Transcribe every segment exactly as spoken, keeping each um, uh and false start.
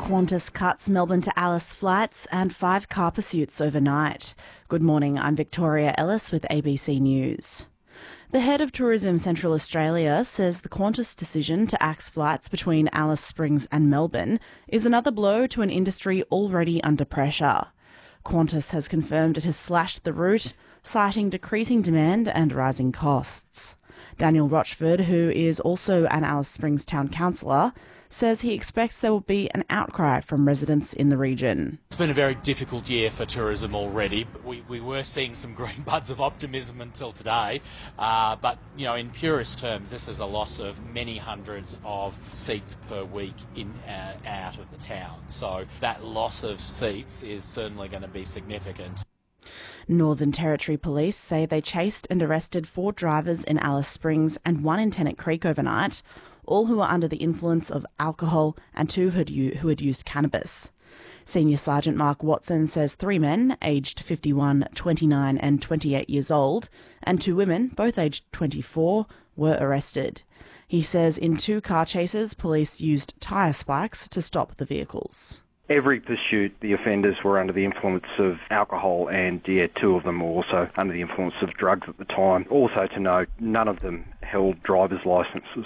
Qantas cuts Melbourne to Alice flights and five car pursuits overnight. Good morning, I'm Victoria Ellis with A B C News. The head of Tourism Central Australia says the Qantas decision to axe flights between Alice Springs and Melbourne is another blow to an industry already under pressure. Qantas has confirmed it has slashed the route, citing decreasing demand and rising costs. Daniel Rochford, who is also an Alice Springs Town Councillor, says he expects there will be an outcry from residents in the region. It's been a very difficult year for tourism already. But we, we were seeing some green buds of optimism until today. Uh, but, you know, in purest terms, this is a loss of many hundreds of seats per week in uh, out of the town. So that loss of seats is certainly going to be significant. Northern Territory Police say they chased and arrested four drivers in Alice Springs and one in Tennant Creek overnight, all who were under the influence of alcohol and two who had used cannabis. Senior Sergeant Mark Watson says three men, aged fifty-one, twenty-nine and twenty-eight years old, and two women, both aged twenty-four, were arrested. He says in two car chases, police used tyre spikes to stop the vehicles. Every pursuit, the offenders were under the influence of alcohol, and yeah, two of them were also under the influence of drugs at the time. Also to note, none of them held driver's licences.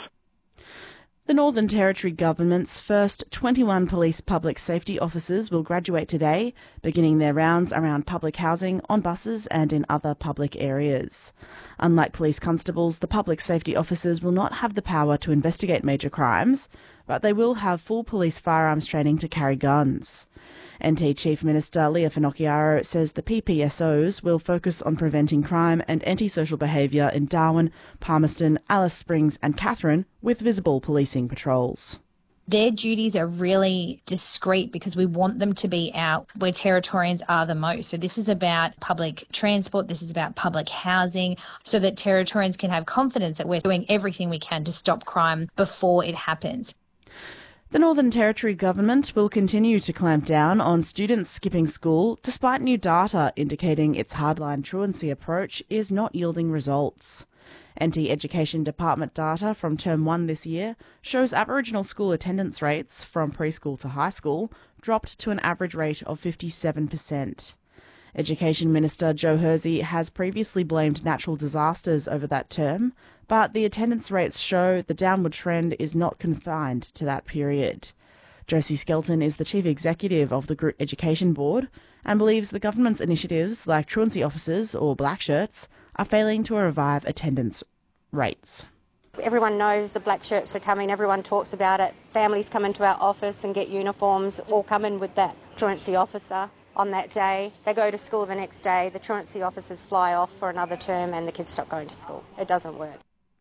The Northern Territory Government's first twenty-one police public safety officers will graduate today, beginning their rounds around public housing, on buses and in other public areas. Unlike police constables, the public safety officers will not have the power to investigate major crimes, but they will have full police firearms training to carry guns. N T Chief Minister Leah Finocchiaro says the P P S Os will focus on preventing crime and antisocial behaviour in Darwin, Palmerston, Alice Springs and Katherine with visible policing patrols. Their duties are really discreet because we want them to be out where Territorians are the most. So this is about public transport, this is about public housing, so that Territorians can have confidence that we're doing everything we can to stop crime before it happens. The Northern Territory Government will continue to clamp down on students skipping school, despite new data indicating its hardline truancy approach is not yielding results. N T Education Department data from Term one this year shows Aboriginal school attendance rates from preschool to high school dropped to an average rate of fifty-seven percent. Education Minister Joe Hersey has previously blamed natural disasters over that term, but the attendance rates show the downward trend is not confined to that period. Josie Skelton is the Chief Executive of the Group Education Board and believes the government's initiatives like truancy officers or black shirts are failing to revive attendance rates. Everyone knows the black shirts are coming, everyone talks about it. Families come into our office and get uniforms, all come in with that truancy officer. On that day, they go to school the next day, the truancy officers fly off for another term and the kids stop going to school. It doesn't work.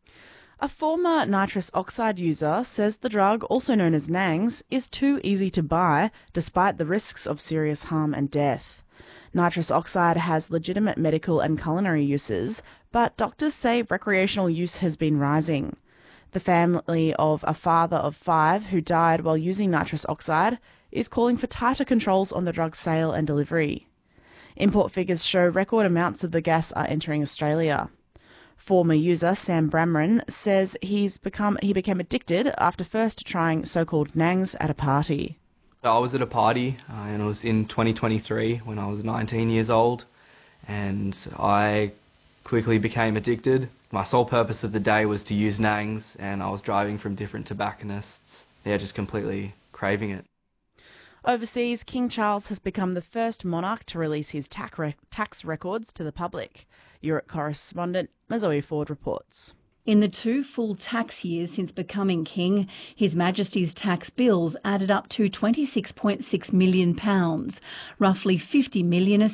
A former nitrous oxide user says the drug, also known as Nangs, is too easy to buy despite the risks of serious harm and death. Nitrous oxide has legitimate medical and culinary uses, but doctors say recreational use has been rising. The family of a father of five who died while using nitrous oxide is calling for tighter controls on the drug's sale and delivery. Import figures show record amounts of the gas are entering Australia. Former user Sam Bramron says he's become he became addicted after first trying so-called Nangs at a party. I was at a party uh, and it was in twenty twenty-three when I was nineteen years old, and I quickly became addicted. My sole purpose of the day was to use Nangs, and I was driving from different tobacconists. Yeah, just completely craving it. Overseas, King Charles has become the first monarch to release his tax, rec- tax records to the public. Europe correspondent Mazoe Ford reports. In the two full tax years since becoming king, His Majesty's tax bills added up to twenty-six point six million pounds, roughly fifty million